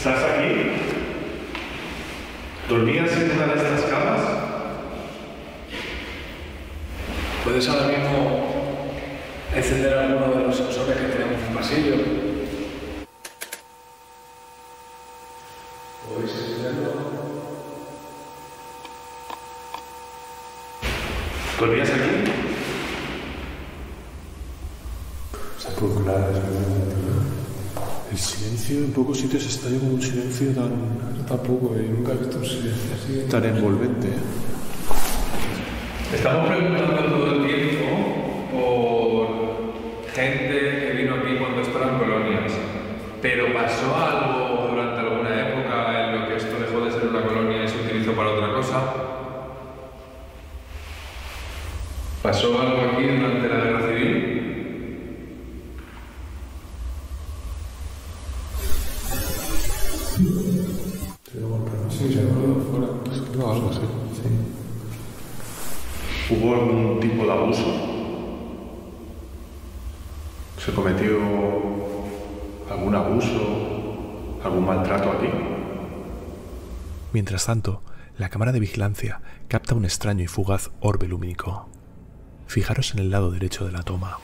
¿Estás aquí? ¿Dormías en una de estas camas? ¿Puedes ahora mismo encender alguno de los sensores que tenemos en el pasillo? ¿Podéis encenderlo? ¿Dormías aquí? Claro, el silencio en pocos sitios está yo con un silencio tan... Yo tampoco, nunca he visto un silencio así. tan envolvente. Estamos preguntando todo el tiempo por gente que vino aquí cuando esto eran colonias. Pero ¿pasó algo durante alguna época en lo que esto dejó de ser una colonia y se utilizó para otra cosa? ¿Pasó algo aquí durante la Guerra Civil? Sí, seguro, fuera. No, algo así. Sí. ¿Hubo algún tipo de abuso? ¿Se cometió algún abuso, algún maltrato aquí? Mientras tanto, la cámara de vigilancia capta un extraño y fugaz orbe lumínico. Fijaros en el lado derecho de la toma.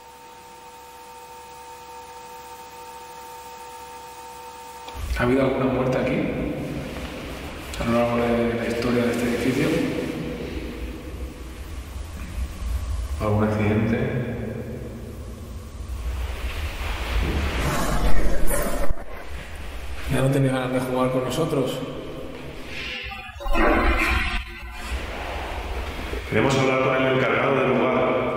¿Ha habido alguna muerte aquí? A lo largo de la historia de este edificio. ¿Algún accidente? Ya no tenía ganas de jugar con nosotros. Queremos hablar con el encargado del lugar,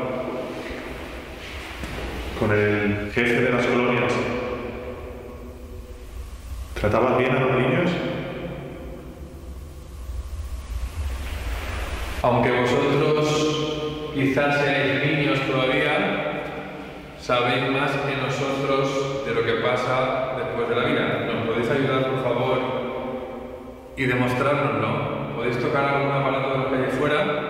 con el jefe de las colonias. ¿Tratabas bien a los niños? Aunque vosotros quizás seáis niños todavía, sabéis más que nosotros de lo que pasa después de la vida. ¿Nos podéis ayudar, por favor, y demostrárnoslo? ¿Podéis tocar algún aparato de los que hay fuera?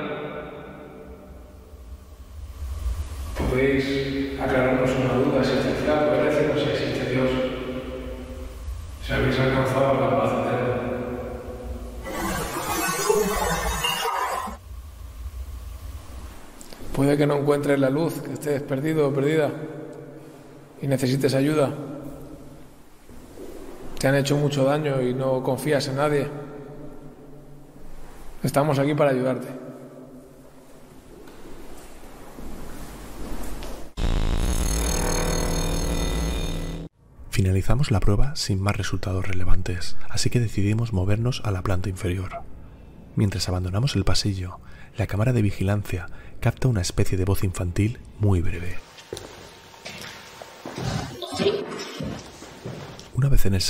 ¿Podéis aclararnos una duda existencial? ¿Podéis decirnos si existe Dios? Si habéis alcanzado la paz eterna. Puede que no encuentres la luz, que estés perdido o perdida y necesites ayuda. Te han hecho mucho daño y no confías en nadie. Estamos aquí para ayudarte. Finalizamos la prueba sin más resultados relevantes, así que decidimos movernos a la planta inferior. Mientras abandonamos el pasillo, la cámara de vigilancia capta una especie de voz infantil muy breve. Una vez en el